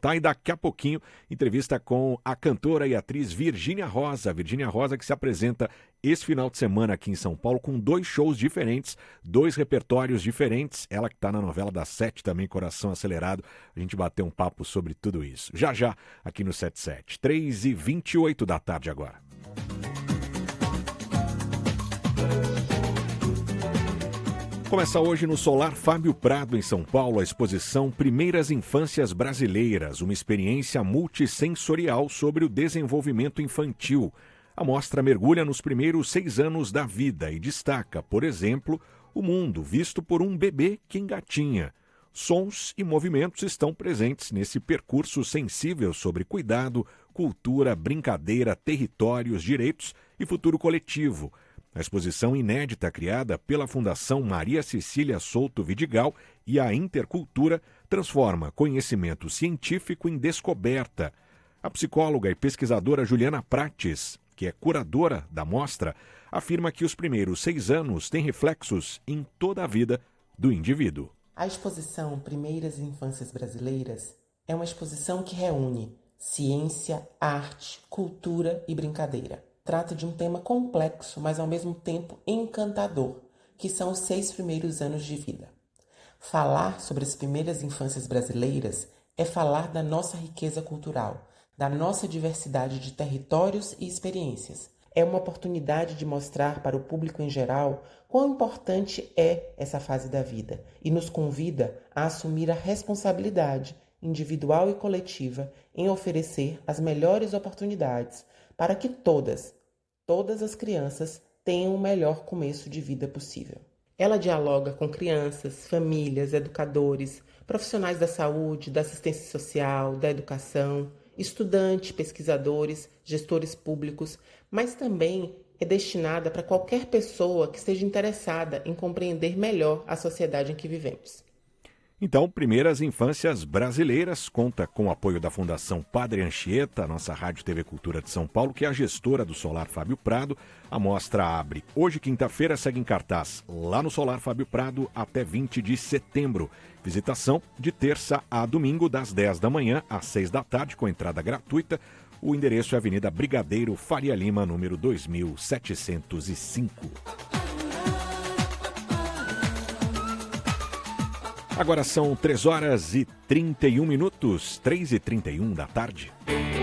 apresentar. E daqui a pouquinho, entrevista com a cantora e atriz Virgínia Rosa. Virgínia Rosa que se apresenta esse final de semana aqui em São Paulo com 2 shows diferentes, 2 repertórios diferentes. Ela que está na novela das 7 também, Coração Acelerado. A gente bateu um papo sobre tudo isso. Já já, aqui no 77, 3h28 da tarde agora. Começa hoje no Solar Fábio Prado, em São Paulo, a exposição Primeiras Infâncias Brasileiras, uma experiência multissensorial sobre o desenvolvimento infantil. A mostra mergulha nos primeiros 6 anos da vida e destaca, por exemplo, o mundo visto por um bebê que engatinha. Sons e movimentos estão presentes nesse percurso sensível sobre cuidado, cultura, brincadeira, territórios, direitos e futuro coletivo. A exposição inédita criada pela Fundação Maria Cecília Souto Vidigal e a Intercultura transforma conhecimento científico em descoberta. A psicóloga e pesquisadora Juliana Prates, que é curadora da mostra, afirma que os primeiros 6 anos têm reflexos em toda a vida do indivíduo. A exposição Primeiras Infâncias Brasileiras é uma exposição que reúne ciência, arte, cultura e brincadeira. Trata de um tema complexo, mas ao mesmo tempo encantador, que são os 6 primeiros anos de vida. Falar sobre as primeiras infâncias brasileiras é falar da nossa riqueza cultural, da nossa diversidade de territórios e experiências. É uma oportunidade de mostrar para o público em geral quão importante é essa fase da vida e nos convida a assumir a responsabilidade individual e coletiva em oferecer as melhores oportunidades para que todas as crianças tenham o melhor começo de vida possível. Ela dialoga com crianças, famílias, educadores, profissionais da saúde, da assistência social, da educação, estudantes, pesquisadores, gestores públicos, mas também é destinada para qualquer pessoa que esteja interessada em compreender melhor a sociedade em que vivemos. Então, Primeiras Infâncias Brasileiras conta com o apoio da Fundação Padre Anchieta, nossa Rádio TV Cultura de São Paulo, que é a gestora do Solar Fábio Prado. A mostra abre hoje, quinta-feira, segue em cartaz lá no Solar Fábio Prado até 20 de setembro. Visitação de terça a domingo, das 10 da manhã às 6 da tarde, com entrada gratuita. O endereço é Avenida Brigadeiro Faria Lima, número 2705. Agora são 3h31, 3h31 da tarde.